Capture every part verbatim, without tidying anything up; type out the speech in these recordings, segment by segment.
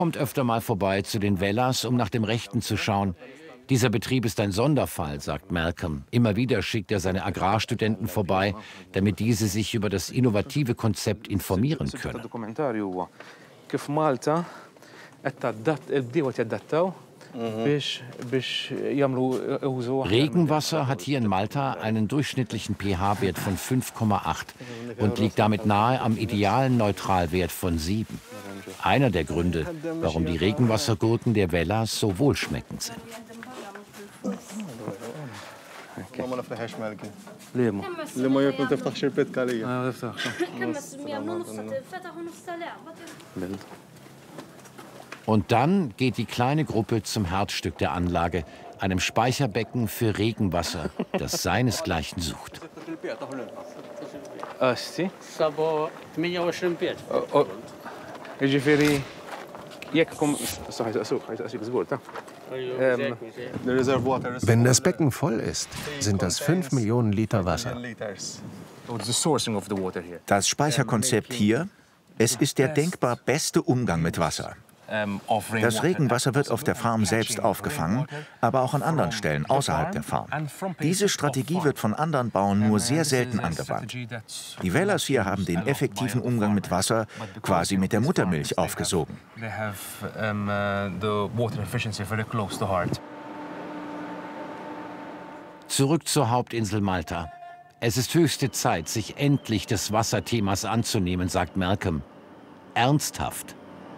Kommt öfter mal vorbei zu den Velas, um nach dem Rechten zu schauen. Dieser Betrieb ist ein Sonderfall, sagt Malcolm. Immer wieder schickt er seine Agrarstudenten vorbei, damit diese sich über das innovative Konzept informieren können. Regenwasser hat hier in Malta einen durchschnittlichen pH-Wert von fünf Komma acht und liegt damit nahe am idealen Neutralwert von sieben. Einer der Gründe, warum die Regenwassergurken der Velas so wohlschmeckend sind. Und dann geht die kleine Gruppe zum Herzstück der Anlage, einem Speicherbecken für Regenwasser, das seinesgleichen sucht. Wenn das Becken voll ist, sind das fünf Millionen Liter Wasser. Das Speicherkonzept hier, es ist der denkbar beste Umgang mit Wasser. Das Regenwasser wird auf der Farm selbst aufgefangen, aber auch an anderen Stellen außerhalb der Farm. Diese Strategie wird von anderen Bauern nur sehr selten angewandt. Die Velas hier haben den effektiven Umgang mit Wasser quasi mit der Muttermilch aufgesogen. Zurück zur Hauptinsel Malta. Es ist höchste Zeit, sich endlich des Wasserthemas anzunehmen, sagt Malcolm. Ernsthaft.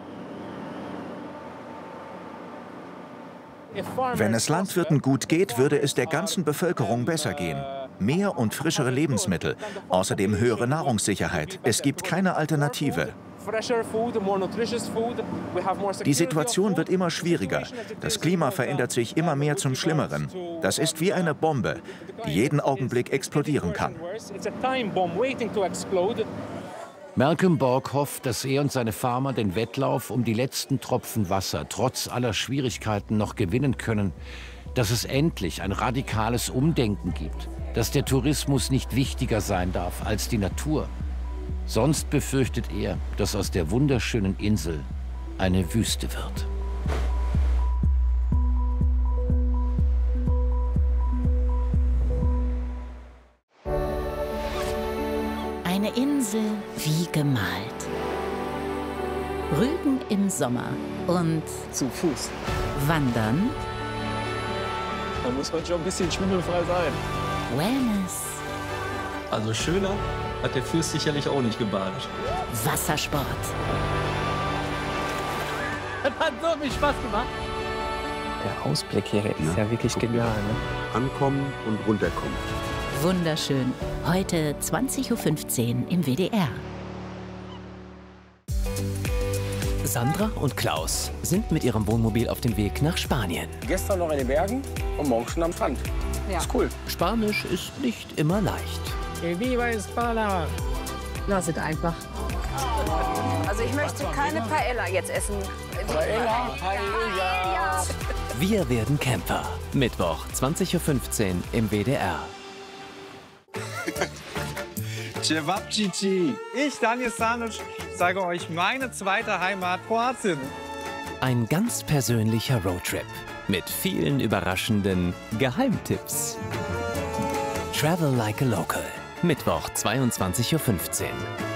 Wenn es Landwirten gut geht, würde es der ganzen Bevölkerung besser gehen. Mehr und frischere Lebensmittel, außerdem höhere Nahrungssicherheit. Es gibt keine Alternative. Die Situation wird immer schwieriger. Das Klima verändert sich immer mehr zum Schlimmeren. Das ist wie eine Bombe, die jeden Augenblick explodieren kann. Malcolm Borg hofft, dass er und seine Farmer den Wettlauf um die letzten Tropfen Wasser trotz aller Schwierigkeiten noch gewinnen können, dass es endlich ein radikales Umdenken gibt, dass der Tourismus nicht wichtiger sein darf als die Natur. Sonst befürchtet er, dass aus der wunderschönen Insel eine Wüste wird. Eine Insel wie gemalt. Rügen im Sommer und zu Fuß. Wandern. Da muss man schon ein bisschen schwindelfrei sein. Wellness. Also schöner hat der Fürst sicherlich auch nicht gebadet. Wassersport. Das hat so viel Spaß gemacht. Der Ausblick hier ist ja, ja wirklich genial. Ne? Ankommen und runterkommen. Wunderschön. Heute zwanzig Uhr fünfzehn im W D R. Sandra und Klaus sind mit ihrem Wohnmobil auf dem Weg nach Spanien. Gestern noch in den Bergen und morgen schon am Strand. Ja. Ist cool. Spanisch ist nicht immer leicht. Viva España! Lasst einfach. Also ich möchte keine Paella jetzt essen. Paella, Paella. Wir werden Camper. Mittwoch, zwanzig Uhr fünfzehn im W D R. Cevapcici. Ich, Daniel Stanic, zeige euch meine zweite Heimat, Kroatien. Ein ganz persönlicher Roadtrip mit vielen überraschenden Geheimtipps. Travel like a local. Mittwoch, zweiundzwanzig Uhr fünfzehn.